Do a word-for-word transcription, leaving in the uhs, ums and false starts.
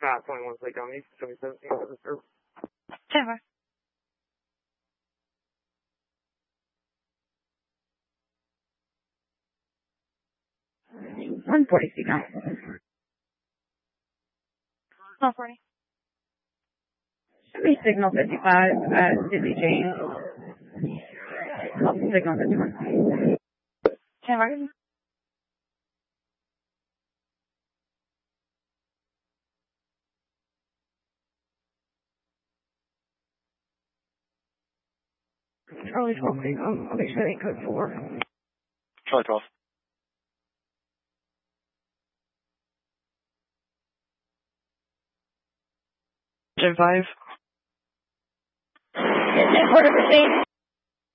Five twenty-one, Lake on East, twenty seventeen, service. ten five. one forty-six. one forty. Should be signal fifty-five at Dizzy James. Signal fifty-one. ten five. Charlie twelve, um, I'll make sure they code four. Charlie twelve. ten five. Is that part of the same?